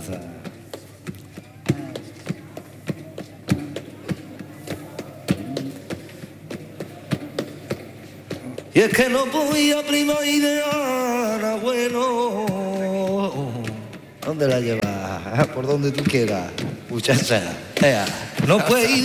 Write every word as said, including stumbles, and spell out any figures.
danza. Y es que no podía prima idear, abuelo. ¿Dónde la llevas? Por donde tú quieras, muchacha. Ea, no puede ir.